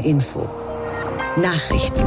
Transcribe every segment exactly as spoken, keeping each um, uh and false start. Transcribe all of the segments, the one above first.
R Info. Nachrichten.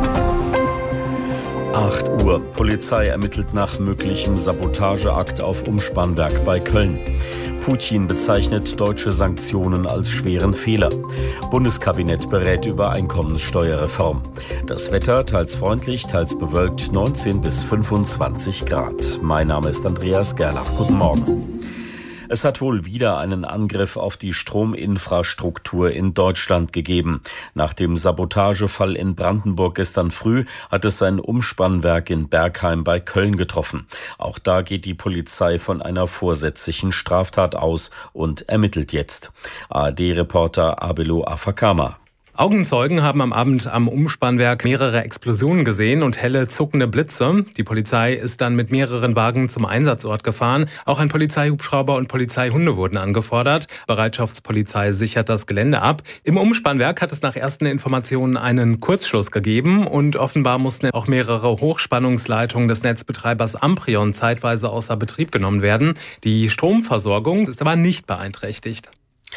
acht Uhr. Polizei ermittelt nach möglichem Sabotageakt auf Umspannwerk bei Köln. Putin bezeichnet deutsche Sanktionen als schweren Fehler. Bundeskabinett berät über Einkommenssteuerreform. Das Wetter teils freundlich, teils bewölkt, neunzehn bis fünfundzwanzig Grad. Mein Name ist Andreas Gerlach. Guten Morgen. Es hat wohl wieder einen Angriff auf die Strominfrastruktur in Deutschland gegeben. Nach dem Sabotagefall in Brandenburg gestern früh hat es ein Umspannwerk in Bergheim bei Köln getroffen. Auch da geht die Polizei von einer vorsätzlichen Straftat aus und ermittelt jetzt. A R D-Reporter Abelo Afakama. Augenzeugen haben am Abend am Umspannwerk mehrere Explosionen gesehen und helle zuckende Blitze. Die Polizei ist dann mit mehreren Wagen zum Einsatzort gefahren. Auch ein Polizeihubschrauber und Polizeihunde wurden angefordert. Bereitschaftspolizei sichert das Gelände ab. Im Umspannwerk hat es nach ersten Informationen einen Kurzschluss gegeben und offenbar mussten auch mehrere Hochspannungsleitungen des Netzbetreibers Amprion zeitweise außer Betrieb genommen werden. Die Stromversorgung ist aber nicht beeinträchtigt.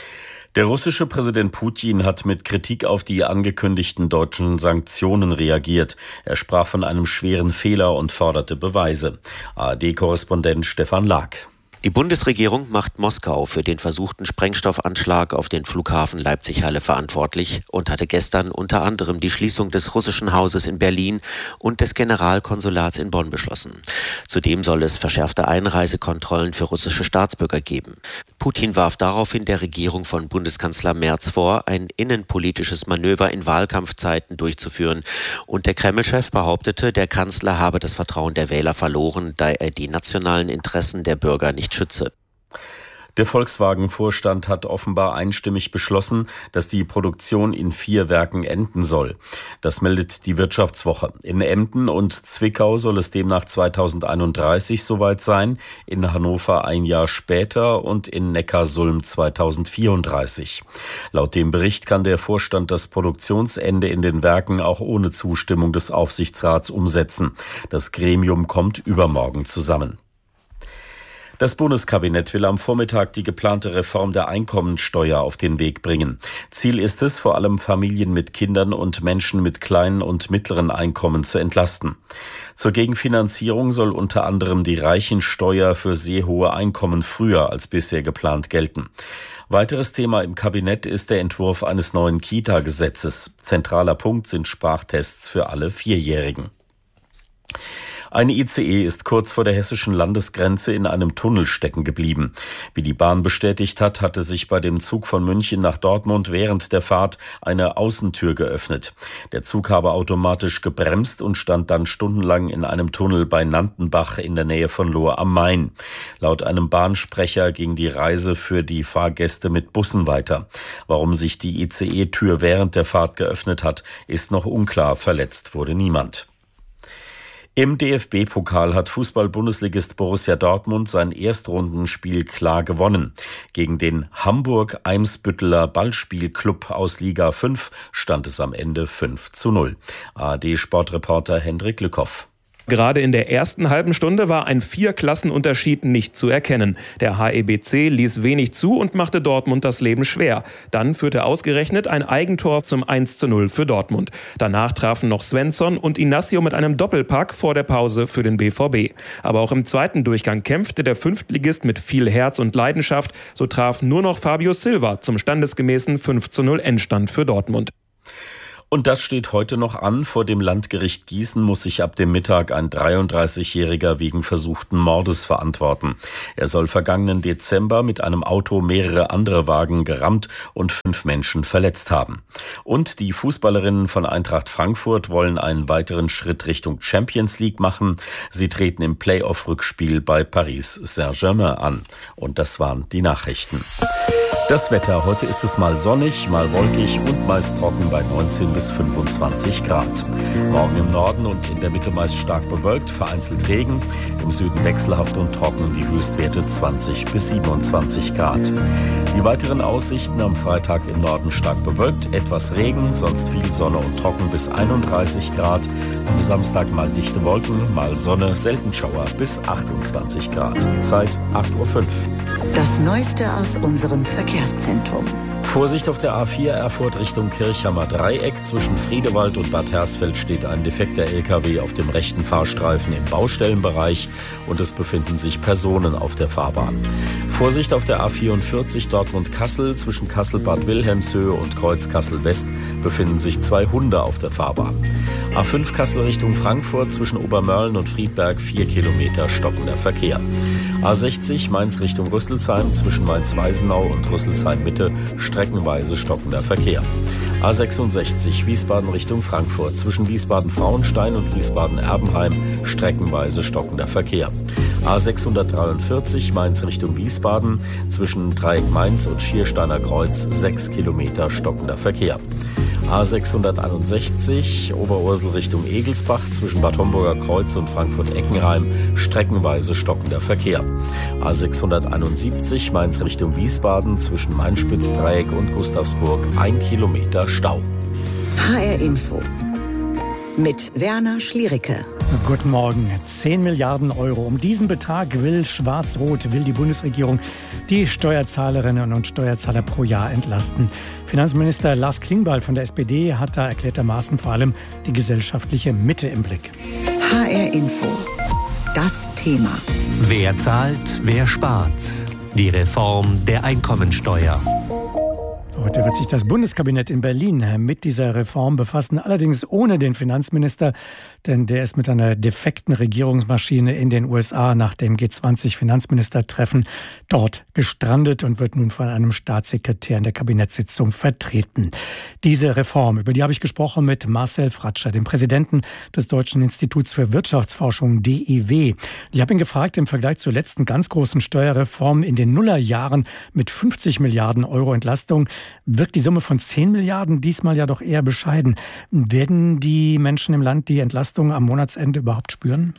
Der russische Präsident Putin hat mit Kritik auf die angekündigten deutschen Sanktionen reagiert. Er sprach von einem schweren Fehler und forderte Beweise. A R D-Korrespondent Stefan Lag. Die Bundesregierung macht Moskau für den versuchten Sprengstoffanschlag auf den Flughafen Leipzig-Halle verantwortlich und hatte gestern unter anderem die Schließung des russischen Hauses in Berlin und des Generalkonsulats in Bonn beschlossen. Zudem soll es verschärfte Einreisekontrollen für russische Staatsbürger geben. Putin warf daraufhin der Regierung von Bundeskanzler Merz vor, ein innenpolitisches Manöver in Wahlkampfzeiten durchzuführen. Und der Kreml-Chef behauptete, der Kanzler habe das Vertrauen der Wähler verloren, da er die nationalen Interessen der Bürger nicht schütze. Der Volkswagen-Vorstand hat offenbar einstimmig beschlossen, dass die Produktion in vier Werken enden soll. Das meldet die Wirtschaftswoche. In Emden und Zwickau soll es demnach zweitausendeinunddreißig soweit sein, in Hannover ein Jahr später und in Neckarsulm zweitausendvierunddreißig. Laut dem Bericht kann der Vorstand das Produktionsende in den Werken auch ohne Zustimmung des Aufsichtsrats umsetzen. Das Gremium kommt übermorgen zusammen. Das Bundeskabinett will am Vormittag die geplante Reform der Einkommensteuer auf den Weg bringen. Ziel ist es, vor allem Familien mit Kindern und Menschen mit kleinen und mittleren Einkommen zu entlasten. Zur Gegenfinanzierung soll unter anderem die Reichensteuer für sehr hohe Einkommen früher als bisher geplant gelten. Weiteres Thema im Kabinett ist der Entwurf eines neuen Kita-Gesetzes. Zentraler Punkt sind Sprachtests für alle Vierjährigen. Ein I C E ist kurz vor der hessischen Landesgrenze in einem Tunnel stecken geblieben. Wie die Bahn bestätigt hat, hatte sich bei dem Zug von München nach Dortmund während der Fahrt eine Außentür geöffnet. Der Zug habe automatisch gebremst und stand dann stundenlang in einem Tunnel bei Nantenbach in der Nähe von Lohr am Main. Laut einem Bahnsprecher ging die Reise für die Fahrgäste mit Bussen weiter. Warum sich die I C E-Tür während der Fahrt geöffnet hat, ist noch unklar. Verletzt wurde niemand. Im D F B-Pokal hat Fußball-Bundesligist Borussia Dortmund sein Erstrundenspiel klar gewonnen. Gegen den Hamburg-Eimsbütteler Ballspielclub aus Liga fünf stand es am Ende fünf zu null. A R D-Sportreporter Hendrik Lückhoff. Gerade in der ersten halben Stunde war ein Vier-Klassenunterschied nicht zu erkennen. Der H E B C ließ wenig zu und machte Dortmund das Leben schwer. Dann führte ausgerechnet ein Eigentor zum eins zu null für Dortmund. Danach trafen noch Svensson und Inacio mit einem Doppelpack vor der Pause für den B V B. Aber auch im zweiten Durchgang kämpfte der Fünftligist mit viel Herz und Leidenschaft. So traf nur noch Fabio Silva zum standesgemäßen fünf zu null Endstand für Dortmund. Und das steht heute noch an. Vor dem Landgericht Gießen muss sich ab dem Mittag ein dreiunddreißigjähriger wegen versuchten Mordes verantworten. Er soll vergangenen Dezember mit einem Auto mehrere andere Wagen gerammt und fünf Menschen verletzt haben. Und die Fußballerinnen von Eintracht Frankfurt wollen einen weiteren Schritt Richtung Champions League machen. Sie treten im Playoff-Rückspiel bei Paris Saint-Germain an. Und das waren die Nachrichten. Das Wetter. Heute ist es mal sonnig, mal wolkig und meist trocken bei neunzehn bis fünfundzwanzig Grad. Morgen im Norden und in der Mitte meist stark bewölkt, vereinzelt Regen. Im Süden wechselhaft und trocken, die Höchstwerte zwanzig bis siebenundzwanzig Grad. Die weiteren Aussichten: am Freitag im Norden stark bewölkt, etwas Regen, sonst viel Sonne und trocken bis einunddreißig Grad. Am Samstag mal dichte Wolken, mal Sonne, selten Schauer bis achtundzwanzig Grad. Die Zeit acht Uhr fünf. Das Neueste aus unserem Verkehrszentrum. Vorsicht auf der A vier Erfurt Richtung Kirchhammer Dreieck. Zwischen Friedewald und Bad Hersfeld steht ein defekter L K W auf dem rechten Fahrstreifen im Baustellenbereich und es befinden sich Personen auf der Fahrbahn. Vorsicht auf der A vierundvierzig Dortmund-Kassel. Zwischen Kassel-Bad Wilhelmshöhe und Kreuz Kassel-West befinden sich zwei Hunde auf der Fahrbahn. A fünf Kassel Richtung Frankfurt. Zwischen Obermörlen und Friedberg vier Kilometer stockender Verkehr. A sechzig Mainz Richtung Rüsselsheim. Zwischen Mainz-Weisenau und Rüsselsheim-Mitte streckenweise stockender Verkehr. A sechsundsechzig Wiesbaden Richtung Frankfurt. Zwischen Wiesbaden-Frauenstein und Wiesbaden-Erbenheim streckenweise stockender Verkehr. A sechshundertdreiundvierzig Mainz Richtung Wiesbaden. Zwischen Dreieck Mainz und Schiersteiner Kreuz sechs Kilometer stockender Verkehr. A sechshunderteinundsechzig Oberursel Richtung Egelsbach. Zwischen Bad Homburger Kreuz und Frankfurt-Eckenheim streckenweise stockender Verkehr. A sechshunderteinundsiebzig Mainz Richtung Wiesbaden. Zwischen Mainspitz-Dreieck und Gustavsburg ein Kilometer Stau. H R Info mit Werner Schliericke. Guten Morgen. zehn Milliarden Euro. Um diesen Betrag will Schwarz-Rot, will die Bundesregierung die Steuerzahlerinnen und Steuerzahler pro Jahr entlasten. Finanzminister Lars Klingbeil von der S P D hat da erklärtermaßen vor allem die gesellschaftliche Mitte im Blick. H R Info. Das Thema. Wer zahlt, wer spart? Die Reform der Einkommensteuer. Heute wird sich das Bundeskabinett in Berlin mit dieser Reform befassen, allerdings ohne den Finanzminister, denn der ist mit einer defekten Regierungsmaschine in den U S A nach dem G zwanzig Finanzministertreffen dort gestrandet und wird nun von einem Staatssekretär in der Kabinettssitzung vertreten. Diese Reform, über die habe ich gesprochen mit Marcel Fratscher, dem Präsidenten des Deutschen Instituts für Wirtschaftsforschung D I W. Ich habe ihn gefragt, im Vergleich zur letzten ganz großen Steuerreform in den Nullerjahren mit fünfzig Milliarden Euro Entlastung, wirkt die Summe von zehn Milliarden diesmal ja doch eher bescheiden. Werden die Menschen im Land die Entlastung am Monatsende überhaupt spüren?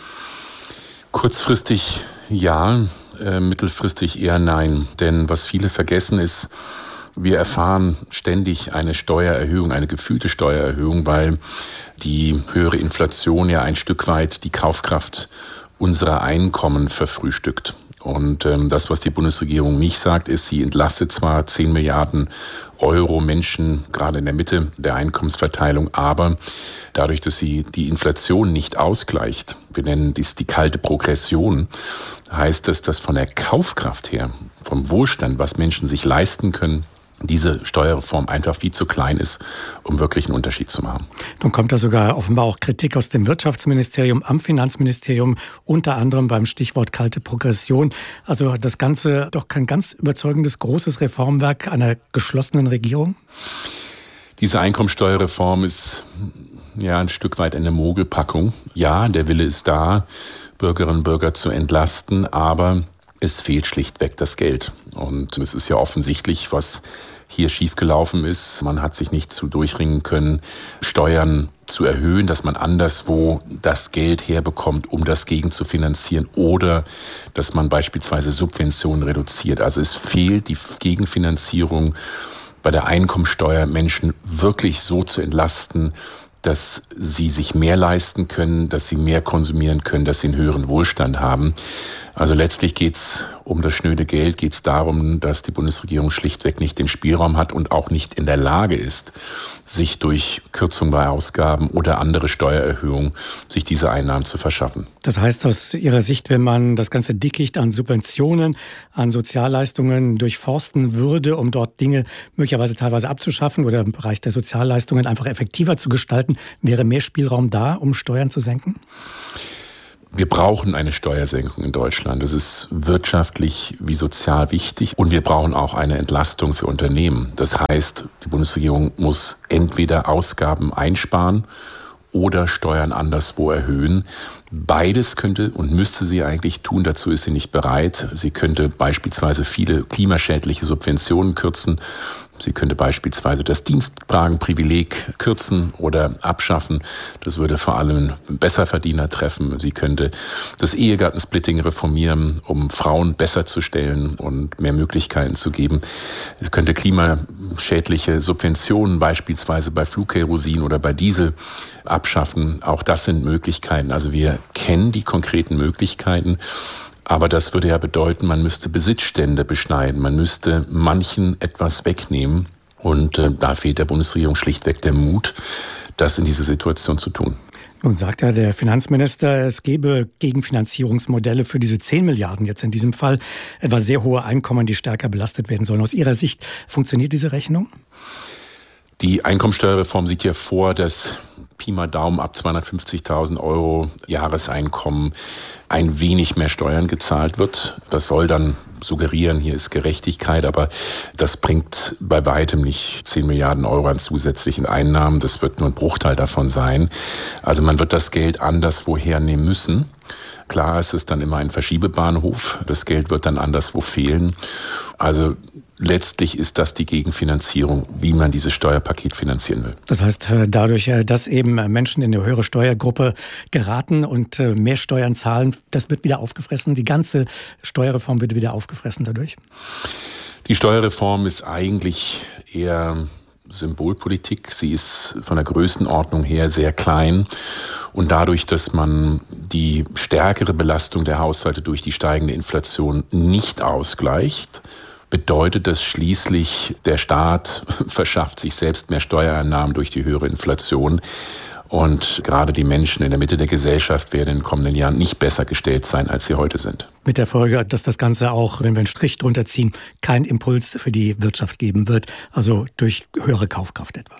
Kurzfristig ja, äh, mittelfristig eher nein. Denn was viele vergessen ist, wir erfahren ständig eine Steuererhöhung, eine gefühlte Steuererhöhung, weil die höhere Inflation ja ein Stück weit die Kaufkraft unserer Einkommen verfrühstückt. Und ähm, das, was die Bundesregierung nicht sagt, ist, sie entlastet zwar zehn Milliarden Euro Menschen, gerade in der Mitte der Einkommensverteilung, aber dadurch, dass sie die Inflation nicht ausgleicht, wir nennen dies die kalte Progression, heißt das, dass von der Kaufkraft her, vom Wohlstand, was Menschen sich leisten können, diese Steuerreform einfach viel zu klein ist, um wirklich einen Unterschied zu machen. Nun kommt da sogar offenbar auch Kritik aus dem Wirtschaftsministerium, am Finanzministerium, unter anderem beim Stichwort kalte Progression. Also das Ganze doch kein ganz überzeugendes, großes Reformwerk einer geschlossenen Regierung? Diese Einkommensteuerreform ist ja ein Stück weit eine Mogelpackung. Ja, der Wille ist da, Bürgerinnen und Bürger zu entlasten, aber es fehlt schlichtweg das Geld. Und es ist ja offensichtlich, was hier schiefgelaufen ist. Man hat sich nicht zu durchringen können, Steuern zu erhöhen, dass man anderswo das Geld herbekommt, um das gegen zu finanzieren, oder dass man beispielsweise Subventionen reduziert. Also es fehlt die Gegenfinanzierung bei der Einkommensteuer, Menschen wirklich so zu entlasten, dass sie sich mehr leisten können, dass sie mehr konsumieren können, dass sie einen höheren Wohlstand haben. Also letztlich geht's um das schnöde Geld, geht's darum, dass die Bundesregierung schlichtweg nicht den Spielraum hat und auch nicht in der Lage ist, sich durch Kürzung bei Ausgaben oder andere Steuererhöhungen sich diese Einnahmen zu verschaffen. Das heißt aus Ihrer Sicht, wenn man das ganze Dickicht an Subventionen, an Sozialleistungen durchforsten würde, um dort Dinge möglicherweise teilweise abzuschaffen oder im Bereich der Sozialleistungen einfach effektiver zu gestalten, wäre mehr Spielraum da, um Steuern zu senken? Wir brauchen eine Steuersenkung in Deutschland. Das ist wirtschaftlich wie sozial wichtig. Und wir brauchen auch eine Entlastung für Unternehmen. Das heißt, die Bundesregierung muss entweder Ausgaben einsparen oder Steuern anderswo erhöhen. Beides könnte und müsste sie eigentlich tun. Dazu ist sie nicht bereit. Sie könnte beispielsweise viele klimaschädliche Subventionen kürzen. Sie könnte beispielsweise das Dienstwagenprivileg kürzen oder abschaffen. Das würde vor allem Besserverdiener treffen. Sie könnte das Ehegattensplitting reformieren, um Frauen besser zu stellen und mehr Möglichkeiten zu geben. Es könnte klimaschädliche Subventionen beispielsweise bei Flugkerosin oder bei Diesel abschaffen. Auch das sind Möglichkeiten. Also wir kennen die konkreten Möglichkeiten. Aber das würde ja bedeuten, man müsste Besitzstände beschneiden, man müsste manchen etwas wegnehmen. Und äh, da fehlt der Bundesregierung schlichtweg der Mut, das in dieser Situation zu tun. Nun sagt ja der Finanzminister, es gebe Gegenfinanzierungsmodelle für diese zehn Milliarden jetzt in diesem Fall, etwa sehr hohe Einkommen, die stärker belastet werden sollen. Aus Ihrer Sicht, funktioniert diese Rechnung? Die Einkommensteuerreform sieht ja vor, dass Pi mal Daumen ab zweihundertfünfzigtausend Euro Jahreseinkommen ein wenig mehr Steuern gezahlt wird. Das soll dann suggerieren, hier ist Gerechtigkeit, aber das bringt bei weitem nicht zehn Milliarden Euro an zusätzlichen Einnahmen. Das wird nur ein Bruchteil davon sein. Also man wird das Geld anderswo hernehmen müssen. Klar, es ist dann immer ein Verschiebebahnhof. Das Geld wird dann anderswo fehlen. Also letztlich ist das die Gegenfinanzierung, wie man dieses Steuerpaket finanzieren will. Das heißt, dadurch, dass eben Menschen in eine höhere Steuergruppe geraten und mehr Steuern zahlen, das wird wieder aufgefressen. Die ganze Steuerreform wird wieder aufgefressen dadurch? Die Steuerreform ist eigentlich eher Symbolpolitik. Sie ist von der Größenordnung her sehr klein. Und dadurch, dass man die stärkere Belastung der Haushalte durch die steigende Inflation nicht ausgleicht, bedeutet das schließlich, der Staat verschafft sich selbst mehr Steuereinnahmen durch die höhere Inflation. Und gerade die Menschen in der Mitte der Gesellschaft werden in den kommenden Jahren nicht besser gestellt sein, als sie heute sind. Mit der Folge, dass das Ganze auch, wenn wir einen Strich drunter ziehen, keinen Impuls für die Wirtschaft geben wird, also durch höhere Kaufkraft etwa.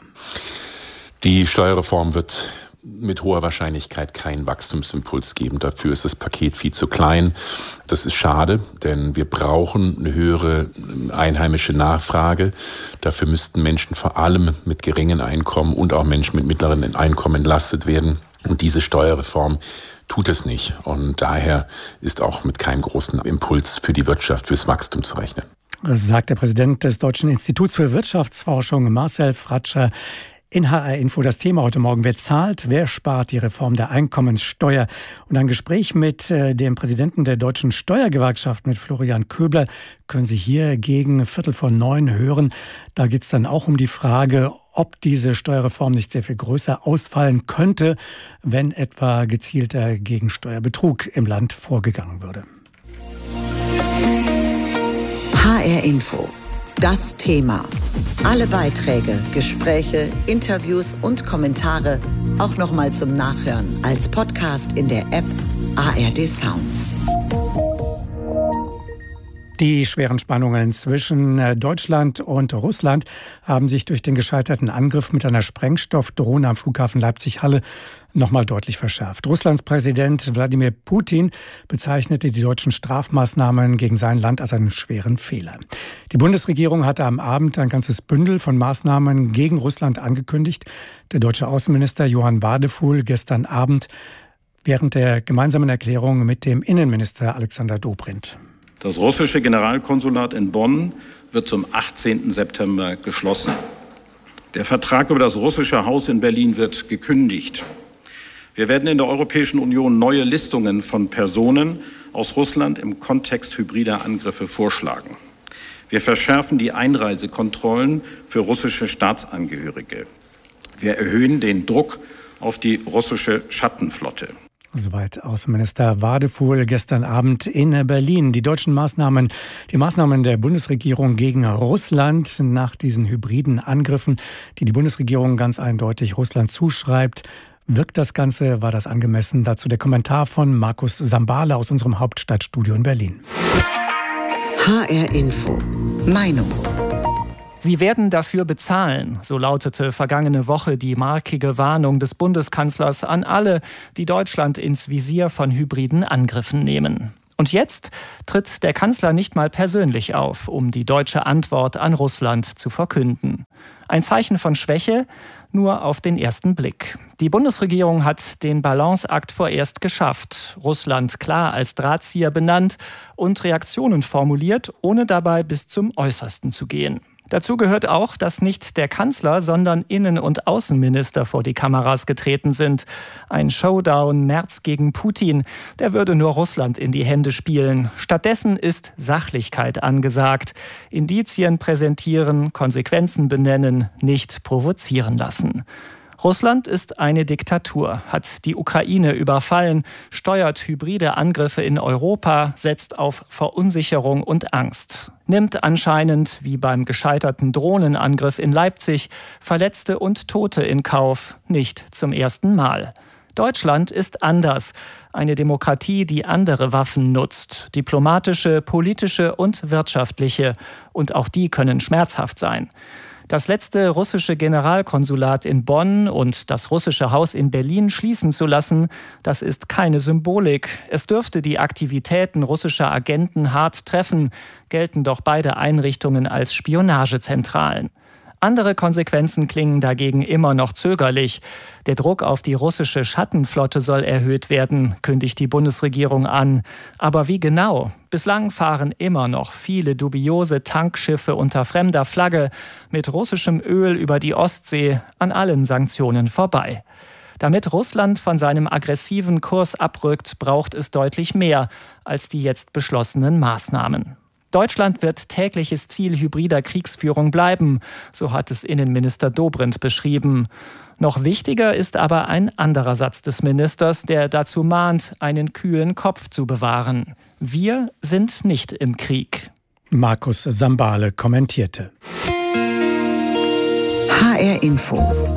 Die Steuerreform wird mit hoher Wahrscheinlichkeit keinen Wachstumsimpuls geben. Dafür ist das Paket viel zu klein. Das ist schade, denn wir brauchen eine höhere einheimische Nachfrage. Dafür müssten Menschen vor allem mit geringen Einkommen und auch Menschen mit mittleren Einkommen entlastet werden. Und diese Steuerreform tut es nicht. Und daher ist auch mit keinem großen Impuls für die Wirtschaft, fürs Wachstum zu rechnen. Das sagt der Präsident des Deutschen Instituts für Wirtschaftsforschung, Marcel Fratscher. In H R Info das Thema heute Morgen: Wer zahlt, wer spart, die Reform der Einkommenssteuer? Und ein Gespräch mit äh, dem Präsidenten der Deutschen Steuergewerkschaft, mit Florian Köbler, können Sie hier gegen Viertel vor neun hören. Da geht es dann auch um die Frage, ob diese Steuerreform nicht sehr viel größer ausfallen könnte, wenn etwa gezielter gegen Steuerbetrug im Land vorgegangen würde. H R Info. Das Thema. Alle Beiträge, Gespräche, Interviews und Kommentare auch nochmal zum Nachhören als Podcast in der App A R D Sounds. Die schweren Spannungen zwischen Deutschland und Russland haben sich durch den gescheiterten Angriff mit einer Sprengstoffdrohne am Flughafen Leipzig-Halle nochmal deutlich verschärft. Russlands Präsident Wladimir Putin bezeichnete die deutschen Strafmaßnahmen gegen sein Land als einen schweren Fehler. Die Bundesregierung hatte am Abend ein ganzes Bündel von Maßnahmen gegen Russland angekündigt. Der deutsche Außenminister Johann Wadefuhl gestern Abend während der gemeinsamen Erklärung mit dem Innenminister Alexander Dobrindt. Das russische Generalkonsulat in Bonn wird zum achtzehnten September geschlossen. Der Vertrag über das russische Haus in Berlin wird gekündigt. Wir werden in der Europäischen Union neue Listungen von Personen aus Russland im Kontext hybrider Angriffe vorschlagen. Wir verschärfen die Einreisekontrollen für russische Staatsangehörige. Wir erhöhen den Druck auf die russische Schattenflotte. Soweit Außenminister Wadefuhl gestern Abend in Berlin. Die deutschen Maßnahmen, die Maßnahmen der Bundesregierung gegen Russland nach diesen hybriden Angriffen, die die Bundesregierung ganz eindeutig Russland zuschreibt. Wirkt das Ganze? War das angemessen? Dazu der Kommentar von Markus Sambale aus unserem Hauptstadtstudio in Berlin. H R Info. Meinung. Sie werden dafür bezahlen, so lautete vergangene Woche die markige Warnung des Bundeskanzlers an alle, die Deutschland ins Visier von hybriden Angriffen nehmen. Und jetzt tritt der Kanzler nicht mal persönlich auf, um die deutsche Antwort an Russland zu verkünden. Ein Zeichen von Schwäche, nur auf den ersten Blick. Die Bundesregierung hat den Balanceakt vorerst geschafft, Russland klar als Drahtzieher benannt und Reaktionen formuliert, ohne dabei bis zum Äußersten zu gehen. Dazu gehört auch, dass nicht der Kanzler, sondern Innen- und Außenminister vor die Kameras getreten sind. Ein Showdown Merz gegen Putin, der würde nur Russland in die Hände spielen. Stattdessen ist Sachlichkeit angesagt. Indizien präsentieren, Konsequenzen benennen, nicht provozieren lassen. Russland ist eine Diktatur, hat die Ukraine überfallen, steuert hybride Angriffe in Europa, setzt auf Verunsicherung und Angst. Nimmt anscheinend, wie beim gescheiterten Drohnenangriff in Leipzig, Verletzte und Tote in Kauf, nicht zum ersten Mal. Deutschland ist anders. Eine Demokratie, die andere Waffen nutzt. Diplomatische, politische und wirtschaftliche. Und auch die können schmerzhaft sein. Das letzte russische Generalkonsulat in Bonn und das russische Haus in Berlin schließen zu lassen, das ist keine Symbolik. Es dürfte die Aktivitäten russischer Agenten hart treffen, gelten doch beide Einrichtungen als Spionagezentralen. Andere Konsequenzen klingen dagegen immer noch zögerlich. Der Druck auf die russische Schattenflotte soll erhöht werden, kündigt die Bundesregierung an. Aber wie genau? Bislang fahren immer noch viele dubiose Tankschiffe unter fremder Flagge mit russischem Öl über die Ostsee an allen Sanktionen vorbei. Damit Russland von seinem aggressiven Kurs abrückt, braucht es deutlich mehr als die jetzt beschlossenen Maßnahmen. Deutschland wird tägliches Ziel hybrider Kriegsführung bleiben, so hat es Innenminister Dobrindt beschrieben. Noch wichtiger ist aber ein anderer Satz des Ministers, der dazu mahnt, einen kühlen Kopf zu bewahren. Wir sind nicht im Krieg. Markus Sambale kommentierte. H R Info.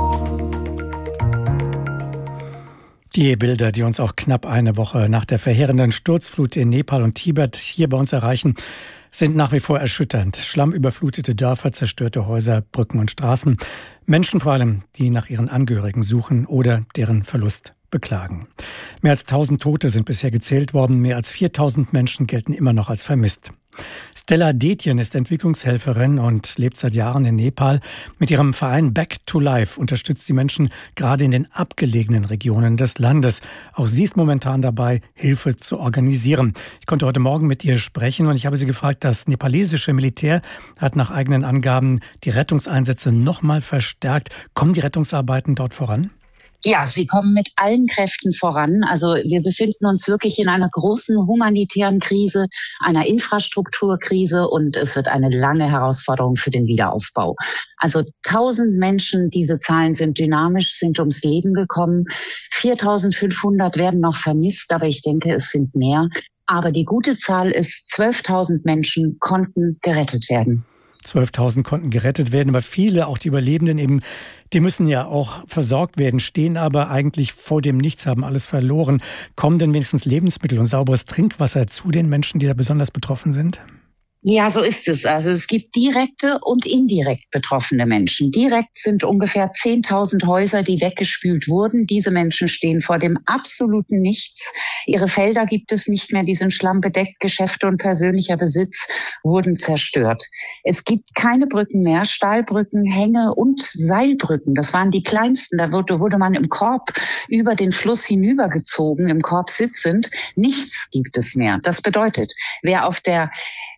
Die Bilder, die uns auch knapp eine Woche nach der verheerenden Sturzflut in Nepal und Tibet hier bei uns erreichen, sind nach wie vor erschütternd. Schlammüberflutete Dörfer, zerstörte Häuser, Brücken und Straßen. Menschen vor allem, die nach ihren Angehörigen suchen oder deren Verlust beklagen. Mehr als tausend Tote sind bisher gezählt worden. Mehr als viertausend Menschen gelten immer noch als vermisst. Stella Detjen ist Entwicklungshelferin und lebt seit Jahren in Nepal. Mit ihrem Verein Back to Life unterstützt sie Menschen gerade in den abgelegenen Regionen des Landes. Auch sie ist momentan dabei, Hilfe zu organisieren. Ich konnte heute Morgen mit ihr sprechen und ich habe sie gefragt, das nepalesische Militär hat nach eigenen Angaben die Rettungseinsätze nochmal verstärkt. Kommen die Rettungsarbeiten dort voran? Ja, sie kommen mit allen Kräften voran. Also wir befinden uns wirklich in einer großen humanitären Krise, einer Infrastrukturkrise und es wird eine lange Herausforderung für den Wiederaufbau. Also tausend Menschen, diese Zahlen sind dynamisch, sind ums Leben gekommen. viertausendfünfhundert werden noch vermisst, aber ich denke, es sind mehr. Aber die gute Zahl ist, zwölftausend Menschen konnten gerettet werden. zwölftausend konnten gerettet werden, aber viele, auch die Überlebenden eben, die müssen ja auch versorgt werden, stehen aber eigentlich vor dem Nichts, haben alles verloren. Kommen denn wenigstens Lebensmittel und sauberes Trinkwasser zu den Menschen, die da besonders betroffen sind? Ja, so ist es. Also es gibt direkte und indirekt betroffene Menschen. Direkt sind ungefähr zehntausend Häuser, die weggespült wurden. Diese Menschen stehen vor dem absoluten Nichts. Ihre Felder gibt es nicht mehr, die sind sclammbedeckt. Geschäfte und persönlicher Besitz wurden zerstört. Es gibt keine Brücken mehr, Stahlbrücken, Hänge und Seilbrücken. Das waren die kleinsten. Da wurde, wurde man im Korb über den Fluss hinübergezogen, im Korb sitzend. Nichts gibt es mehr. Das bedeutet, wer auf der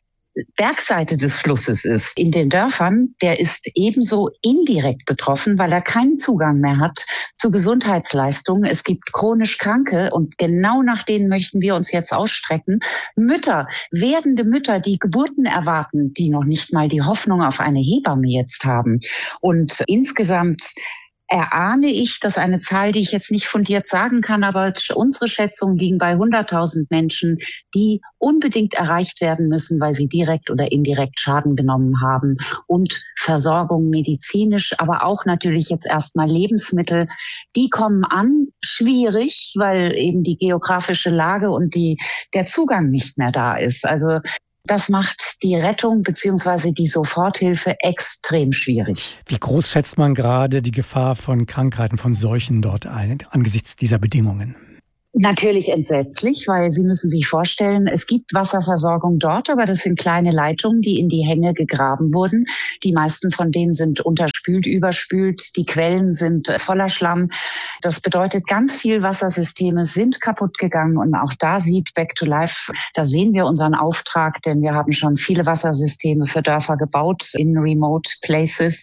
Bergseite des Flusses ist, in den Dörfern, der ist ebenso indirekt betroffen, weil er keinen Zugang mehr hat zu Gesundheitsleistungen. Es gibt chronisch Kranke und genau nach denen möchten wir uns jetzt ausstrecken. Mütter, werdende Mütter, die Geburten erwarten, die noch nicht mal die Hoffnung auf eine Hebamme jetzt haben. Und insgesamt erahne ich, dass eine Zahl, die ich jetzt nicht fundiert sagen kann, aber unsere Schätzung liegen bei hunderttausend Menschen, die unbedingt erreicht werden müssen, weil sie direkt oder indirekt Schaden genommen haben. Und Versorgung medizinisch, aber auch natürlich jetzt erstmal Lebensmittel, die kommen an, schwierig, weil eben die geografische Lage und die, der Zugang nicht mehr da ist. Also das macht die Rettung bzw. die Soforthilfe extrem schwierig. Wie groß schätzt man gerade die Gefahr von Krankheiten, von Seuchen dort ein, angesichts dieser Bedingungen? Natürlich entsetzlich, weil Sie müssen sich vorstellen, es gibt Wasserversorgung dort, aber das sind kleine Leitungen, die in die Hänge gegraben wurden. Die meisten von denen sind unterspült, überspült. Die Quellen sind voller Schlamm. Das bedeutet, ganz viel Wassersysteme sind kaputt gegangen und auch da sieht Back to Life, da sehen wir unseren Auftrag, denn wir haben schon viele Wassersysteme für Dörfer gebaut in remote places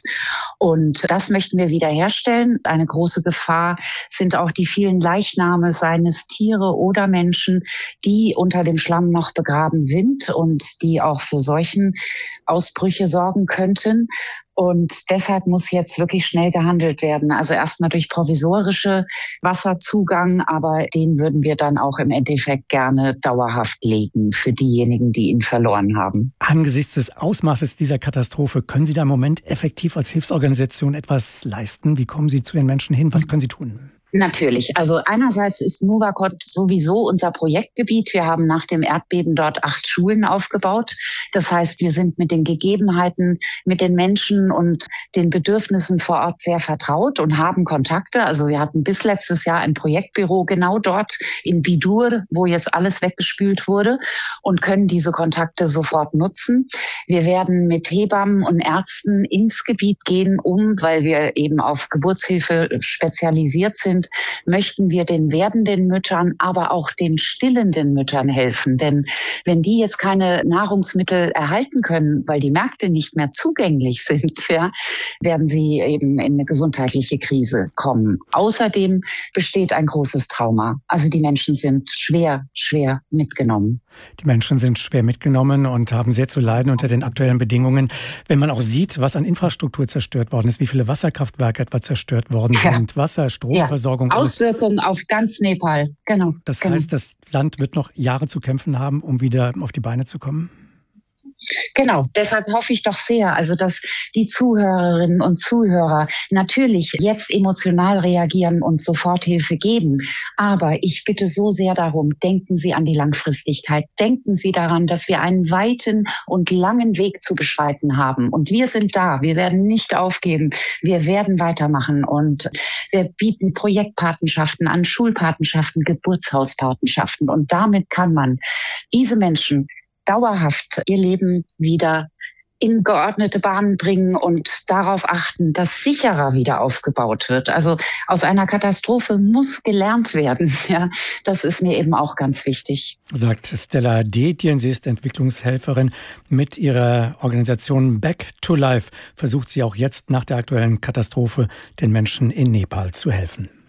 und das möchten wir wiederherstellen. Eine große Gefahr sind auch die vielen Leichname seines es Tiere oder Menschen, die unter dem Schlamm noch begraben sind und die auch für Seuchenausbrüche sorgen könnten. Und deshalb muss jetzt wirklich schnell gehandelt werden. Also erstmal durch provisorische Wasserzugang, aber den würden wir dann auch im Endeffekt gerne dauerhaft legen für diejenigen, die ihn verloren haben. Angesichts des Ausmaßes dieser Katastrophe, können Sie da im Moment effektiv als Hilfsorganisation etwas leisten? Wie kommen Sie zu den Menschen hin? Was können Sie tun? Natürlich. Also einerseits ist Novacold sowieso unser Projektgebiet. Wir haben nach dem Erdbeben dort acht Schulen aufgebaut. Das heißt, wir sind mit den Gegebenheiten, mit den Menschen und den Bedürfnissen vor Ort sehr vertraut und haben Kontakte. Also wir hatten bis letztes Jahr ein Projektbüro genau dort in Bidur, wo jetzt alles weggespült wurde, und können diese Kontakte sofort nutzen. Wir werden mit Hebammen und Ärzten ins Gebiet gehen, um, weil wir eben auf Geburtshilfe spezialisiert sind, möchten wir den werdenden Müttern, aber auch den stillenden Müttern helfen. Denn wenn die jetzt keine Nahrungsmittel erhalten können, weil die Märkte nicht mehr zugänglich sind, ja, werden sie eben in eine gesundheitliche Krise kommen. Außerdem besteht ein großes Trauma. Also die Menschen sind schwer, schwer mitgenommen. Die Menschen sind schwer mitgenommen und haben sehr zu leiden unter den aktuellen Bedingungen. Wenn man auch sieht, was an Infrastruktur zerstört worden ist, wie viele Wasserkraftwerke etwa zerstört worden ja. sind, Wasser, Stromversorgung. Ja. Auswirkungen auf ganz Nepal, genau. Das genau. heißt, das Land wird noch Jahre zu kämpfen haben, um wieder auf die Beine zu kommen? Genau, deshalb hoffe ich doch sehr, also dass die Zuhörerinnen und Zuhörer natürlich jetzt emotional reagieren und Soforthilfe geben. Aber ich bitte so sehr darum, denken Sie an die Langfristigkeit. Denken Sie daran, dass wir einen weiten und langen Weg zu beschreiten haben. Und wir sind da. Wir werden nicht aufgeben. Wir werden weitermachen. Und wir bieten Projektpatenschaften an, Schulpatenschaften, Geburtshauspatenschaften. Und damit kann man diese Menschen dauerhaft ihr Leben wieder in geordnete Bahnen bringen und darauf achten, dass sicherer wieder aufgebaut wird. Also aus einer Katastrophe muss gelernt werden. Ja, das ist mir eben auch ganz wichtig. Sagt Stella Detjen, sie ist Entwicklungshelferin. Mit ihrer Organisation Back to Life versucht sie auch jetzt nach der aktuellen Katastrophe den Menschen in Nepal zu helfen.